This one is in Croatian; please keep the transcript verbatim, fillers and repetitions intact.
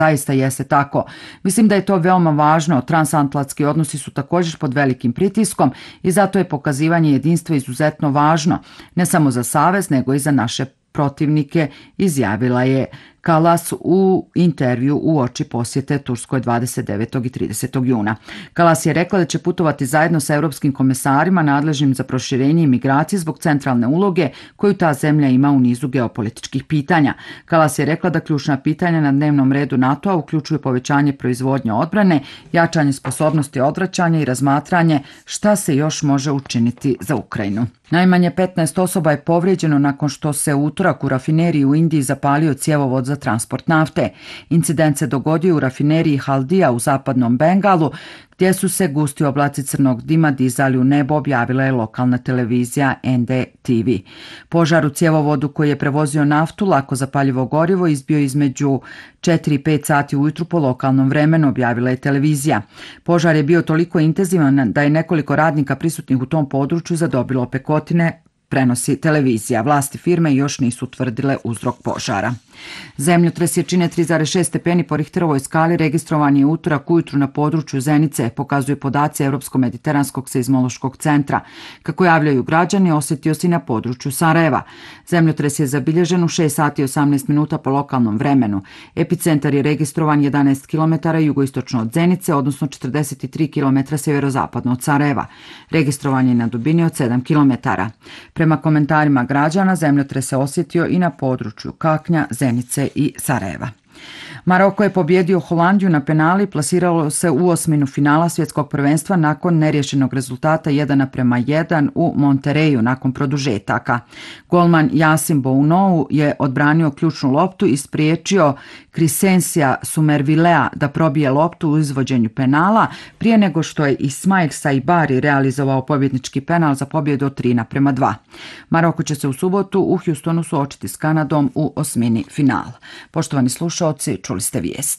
Zaista jeste tako. Mislim da je to veoma važno. Transatlantski odnosi su također pod velikim pritiskom i zato je pokazivanje jedinstva izuzetno važno, ne samo za savez, nego i za naše protivnike, izjavila je Kallas u intervju uoči posjete Turskoj dvadeset devetog i tridesetog juna. Kallas je rekla da će putovati zajedno sa europskim komesarima nadležnim za proširenje i migracije zbog centralne uloge koju ta zemlja ima u nizu geopolitičkih pitanja. Kallas je rekla da ključna pitanja na dnevnom redu NATO-a uključuju povećanje proizvodnje odbrane, jačanje sposobnosti odvraćanja i razmatranje šta se još može učiniti za Ukrajinu. Najmanje petnaest osoba je povrijeđeno nakon što se u utorak u rafineriji u Indiji zapalio cjevovod za transport nafte. Incident se dogodio u rafineriji Haldija u zapadnom Bengalu, gdje su se gusti oblaci crnog dima dizali u nebo, objavila je lokalna televizija N D T V. Požar u cjevovodu koji je prevozio naftu, lako zapaljivo gorivo, izbio između četiri i pet sati ujutru po lokalnom vremenu, objavila je televizija. Požar je bio toliko intenzivan da je nekoliko radnika prisutnih u tom području zadobilo pekotine, prenosi televizija. Vlasti firme još nisu utvrdile uzrok požara. Zemljotres jačine tri zarez šest stepeni po Richterovoj skali registrovan je utorak ujutru na području Zenice, pokazuju podaci Europsko-mediteranskog seizmološkog centra. Kako javljaju građani, osjetio se i na području Sarajeva. Zemljotres je zabilježen u šest sati i osamnaest minuta po lokalnom vremenu. Epicentar je registrovan jedanaest kilometara jugoistočno od Zenice, odnosno četrdeset tri kilometra sjeverozapadno od Sarajeva. Registrovan je na dubini od sedam kilometara. Prema komentarima građana, zemljotres se osjetio i na području Kaknja, Zenice i Sarajeva. Maroko je pobjedio Holandiju na penali i plasiralo se u osminu finala svjetskog prvenstva nakon neriješenog rezultata jedan naprema jedan u Montereju nakon produžetaka. Golman Yasin Bounou je odbranio ključnu loptu i spriječio Crescencia Somervillea da probije loptu u izvođenju penala prije nego što je Ismail Saibari realizovao pobjednički penal za pobjedu od tri naprema dva. Maroko će se u subotu u Houstonu suočiti s Kanadom u osmini finala. Poštovani slušalci, čuli ste vijesti.